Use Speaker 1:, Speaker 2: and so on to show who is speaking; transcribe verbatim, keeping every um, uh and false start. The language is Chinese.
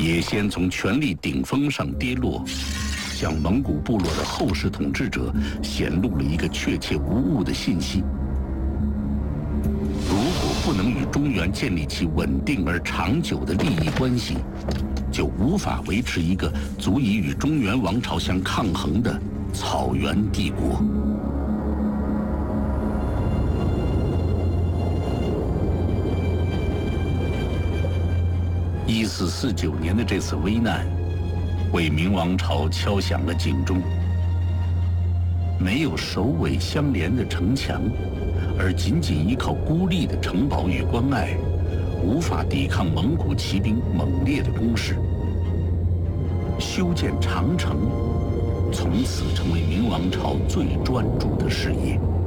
Speaker 1: 也先从权力顶峰上跌落，向蒙古部落的后世统治者显露了一个确切无误的信息：如果不能与中原建立起稳定而长久的利益关系，就无法维持一个足以与中原王朝相抗衡的草原帝国。一四四九年的这次危难，为明王朝敲响了警钟。没有首尾相连的城墙，而仅仅依靠孤立的城堡与关隘，无法抵抗蒙古骑兵猛烈的攻势。修建长城，从此成为明王朝最专注的事业。